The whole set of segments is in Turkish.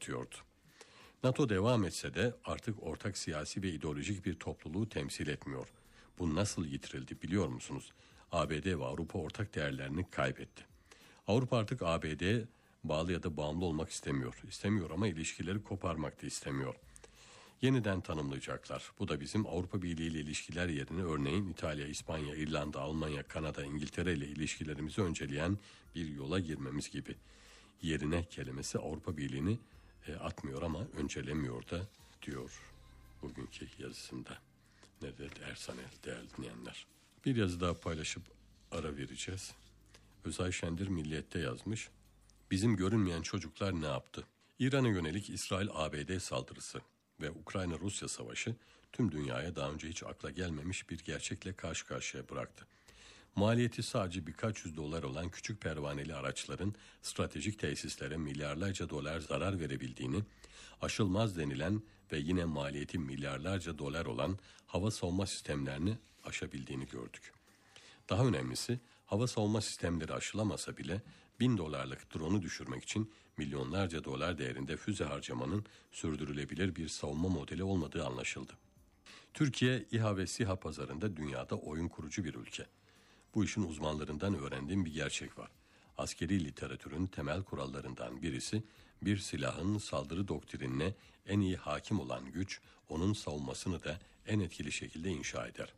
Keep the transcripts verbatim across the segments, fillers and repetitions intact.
atıyordu. NATO devam etse de artık ortak siyasi ve ideolojik bir topluluğu temsil etmiyor. Bu nasıl yitirildi biliyor musunuz? A B D ve Avrupa ortak değerlerini kaybetti. Avrupa artık A B D'ye bağlı ya da bağımlı olmak istemiyor. İstemiyor ama ilişkileri koparmak da istemiyor. Yeniden tanımlayacaklar. Bu da bizim Avrupa Birliği ile ilişkiler yerine örneğin İtalya, İspanya, İrlanda, Almanya, Kanada, İngiltere ile ilişkilerimizi önceleyen bir yola girmemiz gibi. Yerine kelimesi Avrupa Birliği'ni e, atmıyor ama öncelemiyor da diyor bugünkü yazısında. Nedret Ersanel değerli dinleyenler. Bir yazı daha paylaşıp ara vereceğiz. Özay Şendir Milliyet'te yazmış. Bizim görünmeyen çocuklar ne yaptı? İran'a yönelik İsrail-A B D saldırısı ve Ukrayna-Rusya savaşı tüm dünyaya daha önce hiç akla gelmemiş bir gerçekle karşı karşıya bıraktı. Maliyeti sadece birkaç yüz dolar olan küçük pervaneli araçların stratejik tesislere milyarlarca dolar zarar verebildiğini, aşılmaz denilen ve yine maliyeti milyarlarca dolar olan hava savunma sistemlerini aşabildiğini gördük. Daha önemlisi, hava savunma sistemleri aşılamasa bile bin dolarlık drone'u düşürmek için milyonlarca dolar değerinde füze harcamanın sürdürülebilir bir savunma modeli olmadığı anlaşıldı. Türkiye, İHA ve SİHA pazarında dünyada oyun kurucu bir ülke. Bu işin uzmanlarından öğrendiğim bir gerçek var. Askeri literatürün temel kurallarından birisi, bir silahın saldırı doktrinine en iyi hakim olan güç, onun savunmasını da en etkili şekilde inşa eder.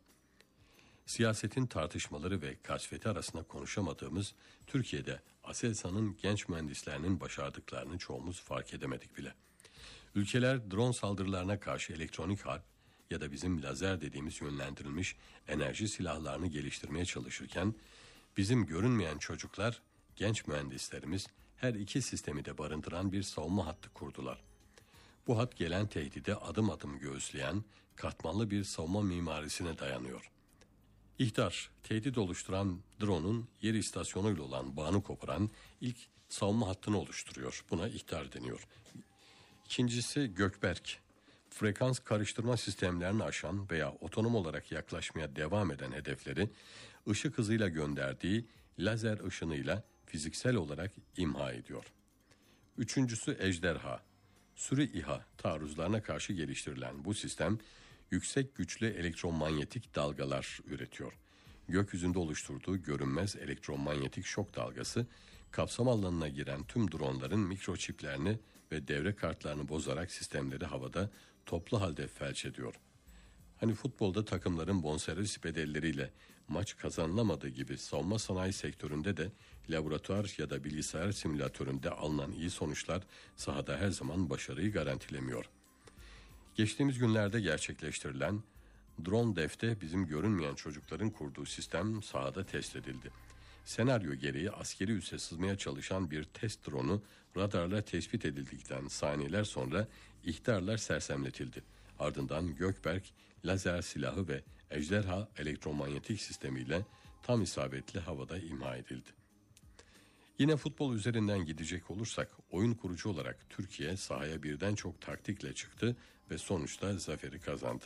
Siyasetin tartışmaları ve kasveti arasında konuşamadığımız Türkiye'de Aselsan'ın genç mühendislerinin başardıklarını çoğumuz fark edemedik bile. Ülkeler drone saldırılarına karşı elektronik harp ya da bizim lazer dediğimiz yönlendirilmiş enerji silahlarını geliştirmeye çalışırken bizim görünmeyen çocuklar, genç mühendislerimiz her iki sistemi de barındıran bir savunma hattı kurdular. Bu hat gelen tehdide adım adım göğüsleyen katmanlı bir savunma mimarisine dayanıyor. İHTAR, tehdit oluşturan drone'un yer istasyonuyla olan bağını koparan ilk savunma hattını oluşturuyor. Buna İHTAR deniyor. İkincisi Gökberk, frekans karıştırma sistemlerini aşan veya otonom olarak yaklaşmaya devam eden hedefleri ışık hızıyla gönderdiği lazer ışınıyla fiziksel olarak imha ediyor. Üçüncüsü Ejderha, sürü İHA taarruzlarına karşı geliştirilen bu sistem yüksek güçlü elektromanyetik dalgalar üretiyor. Gökyüzünde oluşturduğu görünmez elektromanyetik şok dalgası kapsam alanına giren tüm dronların mikroçiplerini ve devre kartlarını bozarak sistemleri havada toplu halde felç ediyor. Hani futbolda takımların bonservis bedelleriyle maç kazanılamadığı gibi savunma sanayi sektöründe de laboratuvar ya da bilgisayar simülatöründe alınan iyi sonuçlar sahada her zaman başarıyı garantilemiyor. Geçtiğimiz günlerde gerçekleştirilen Drone Dev'te bizim görünmeyen çocukların kurduğu sistem sahada test edildi. Senaryo gereği askeri üsse sızmaya çalışan bir test drone'u radarla tespit edildikten saniyeler sonra ihtarlar sersemletildi. Ardından Gökberk lazer silahı ve Ejderha elektromanyetik sistemiyle tam isabetli havada imha edildi. Yine futbol üzerinden gidecek olursak oyun kurucu olarak Türkiye sahaya birden çok taktikle çıktı ve sonuçta zaferi kazandı.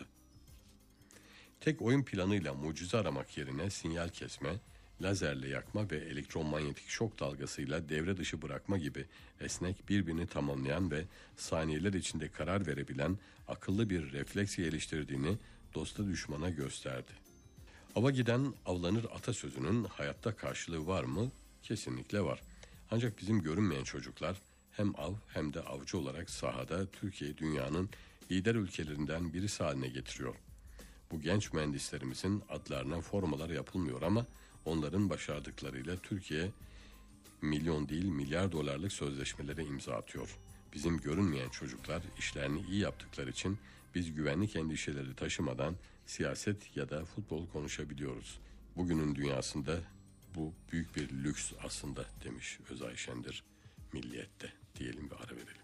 Tek oyun planıyla mucize aramak yerine sinyal kesme, lazerle yakma ve elektromanyetik şok dalgasıyla devre dışı bırakma gibi esnek birbirini tamamlayan ve saniyeler içinde karar verebilen akıllı bir refleks geliştirdiğini dosta düşmana gösterdi. Ava giden avlanır atasözünün hayatta karşılığı var mı? Kesinlikle var. Ancak bizim görünmeyen çocuklar hem av hem de avcı olarak sahada Türkiye'yi dünyanın lider ülkelerinden birisi haline getiriyor. Bu genç mühendislerimizin adlarına formalar yapılmıyor ama onların başardıklarıyla Türkiye milyon değil milyar dolarlık sözleşmelere imza atıyor. Bizim görünmeyen çocuklar işlerini iyi yaptıkları için biz güvenlik endişeleri taşımadan siyaset ya da futbol konuşabiliyoruz. Bugünün dünyasında bu büyük bir lüks aslında demiş Özay Şendir Milliyet'te. Diyelim ve ara verelim.